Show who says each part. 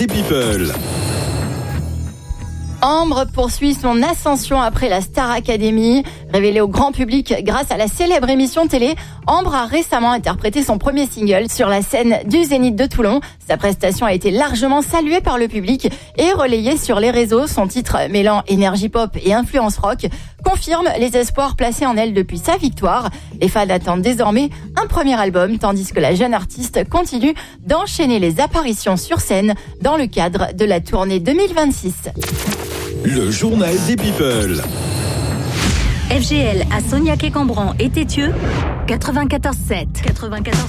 Speaker 1: des people.
Speaker 2: Ambre poursuit son ascension après la Star Academy. Révélée au grand public grâce à la célèbre émission télé, Ambre a récemment interprété son premier single sur la scène du Zénith de Toulon. Sa prestation a été largement saluée par le public et relayée sur les réseaux. Son titre, mêlant énergie pop et influence rock, confirme les espoirs placés en elle depuis sa victoire. Les fans attendent désormais un premier album, tandis que la jeune artiste continue d'enchaîner les apparitions sur scène dans le cadre de la tournée 2026.
Speaker 1: Le journal des people.
Speaker 3: FGL à Sognac et Cambran et Tétieux, 94.7.